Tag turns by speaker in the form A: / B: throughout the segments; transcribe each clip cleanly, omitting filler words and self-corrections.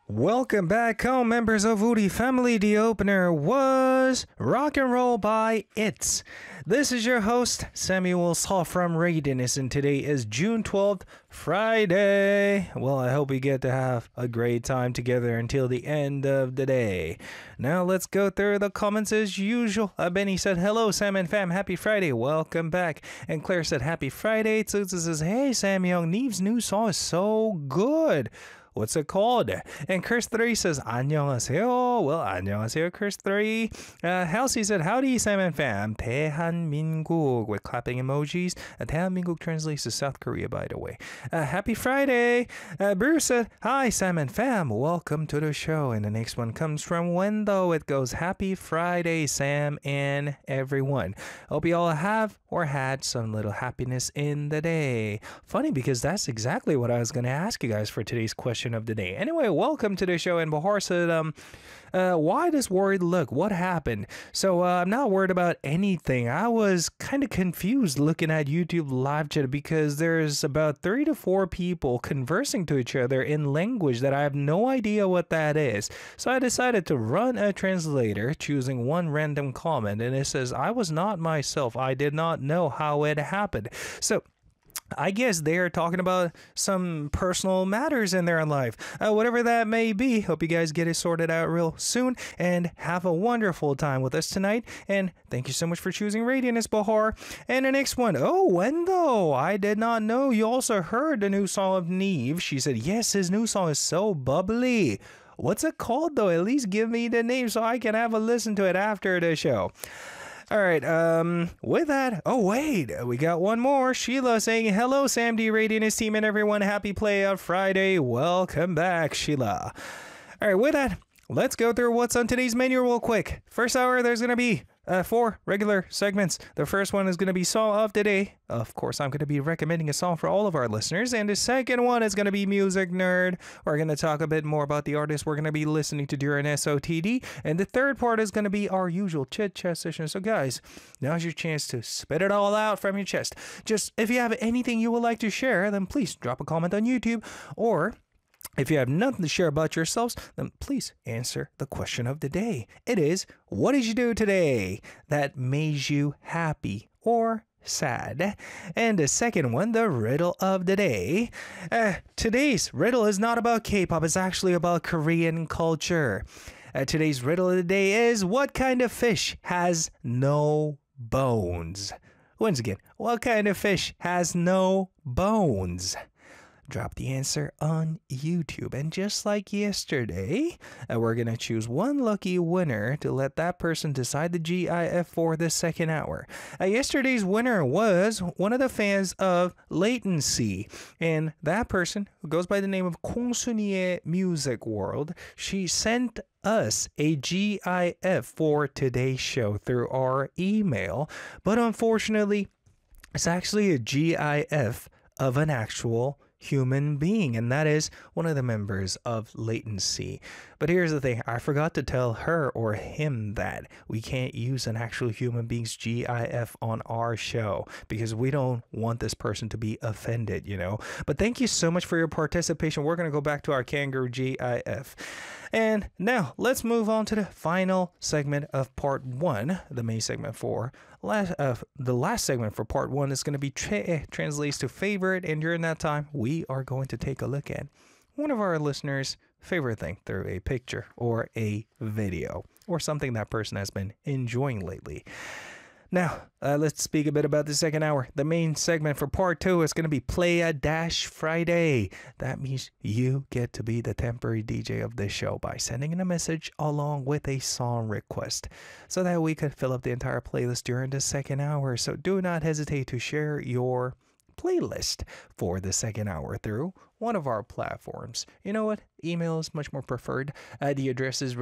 A: Welcome back home, members of Woody Family. The opener was Rock and Roll by It's. This is your host, Samuel Saw from Readiness, and today is June 12th, Friday. Well, I hope we get to have a great time together until the end of the day. Now, let's go through the comments as usual. Benny said, hello, Sam and fam. Happy Friday. Welcome back. And Claire said, happy Friday. Tsutsu says, hey, Sam Young, Neve's new song is so good. What's it called? And Curse3 says, 안녕하세요. Well, 안녕하세요, Curse3. Halsey said, howdy, Sam and fam. 대한민국 with clapping emojis. 대한민국 translates to South Korea, by the way. Happy Friday. Bruce said, hi, Sam and fam. Welcome to the show. And the next one comes from Wendo. It goes, happy Friday, Sam and everyone. Hope you all have or had some little happiness in the day. Funny because that's exactly what I was going to ask you guys for today's question of the day. Anyway, welcome to the show. And Bahar said, why this worried look? What happened? So I'm not worried about anything. I was kind of confused looking at YouTube live chat because there's about 3 to 4 people conversing to each other in language that I have no idea what that is. So I decided to run a translator, choosing one random comment, and it says, I was not myself. I did not know how it happened. So I guess they're talking about some personal matters in their life. Whatever that may be, hope you guys get it sorted out real soon and have a wonderful time with us tonight. And thank you so much for choosing Radiance, Bahar. And the next one, oh, Wendo, I did not know you also heard the new song of Neve. She said, yes, his new song is so bubbly. What's it called, though? At least give me the name so I can have a listen to it after the show. All right, with that, oh, wait, we got one more. Sheila saying, hello, Sam D, Radiance team, and everyone. Happy Playoff Friday. Welcome back, Sheila. All right, with that, let's go through what's on today's menu real quick. First hour, there's going to be 4 regular segments. The first one is going to be Song of the Day. Of course, I'm going to be recommending a song for all of our listeners. And the second one is going to be Music Nerd. We're going to talk a bit more about the artists we're going to be listening to during SOTD. And the third part is going to be our usual chit-chat session. So guys, now's your chance to spit it all out from your chest. Just if you have anything you would like to share, then please drop a comment on YouTube, or if you have nothing to share about yourselves, then please answer the question of the day. It is, what did you do today that made you happy or sad? And the second one, the riddle of the day. Today's riddle is not about K-pop, it's actually about Korean culture. Today's riddle of the day is, what kind of fish has no bones? Once again, what kind of fish has no bones? Drop the answer on YouTube. And just like yesterday, we're going to choose one lucky winner to let that person decide the GIF for the second hour. Yesterday's winner was one of the fans of Latency. And that person, who goes by the name of Kongsunye Music World, she sent us a GIF for today's show through our email. But unfortunately, it's actually a GIF of an actual human being, and that is one of the members of Latency. But here's the thing, I forgot to tell her or him that we can't use an actual human being's GIF on our show because we don't want this person to be offended, you know. But thank you so much for your participation. We're going to go back to our kangaroo GIF. And now let's move on to the final segment of part 1, the main segment for the last segment for part 1 is going to be translates to favorite, and during that time we are going to take a look at one of our listeners' favorite thing through a picture or a video or something that person has been enjoying lately. Now, let's speak a bit about the second hour. The main segment for part 2 is going to be Play-a-Friday. That means you get to be the temporary DJ of this show by sending in a message along with a song request so that we could fill up the entire playlist during the second hour. So do not hesitate to share your playlist for the second hour through one of our platforms. You know what? Email is much more preferred. The address is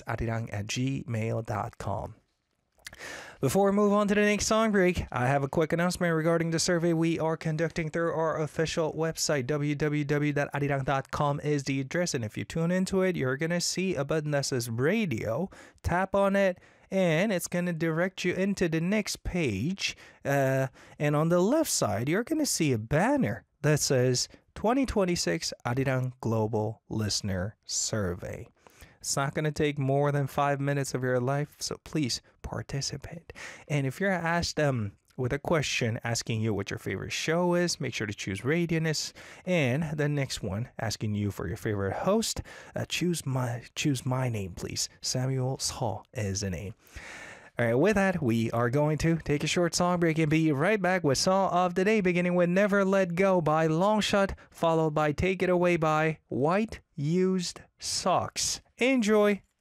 A: radianessarirang@gmail.com. Before we move on to the next song break, I have a quick announcement regarding the survey we are conducting through our official website. www.arirang.com is the address, and if you tune into it, you're going to see a button that says radio. Tap on it, and it's going to direct you into the next page. And on the left side, you're going to see a banner that says 2026 Arirang Global Listener Survey. It's not going to take more than 5 minutes of your life, so please participate. And if you're asked with a question asking you what your favorite show is, make sure to choose Radionist. And the next one asking you for your favorite host, choose my name, please. Samuel Saw is the name. All right, with that, we are going to take a short song break and be right back with Song of the Day, beginning with Never Let Go by Longshot, followed by Take It Away by White Used Socks. Enjoy!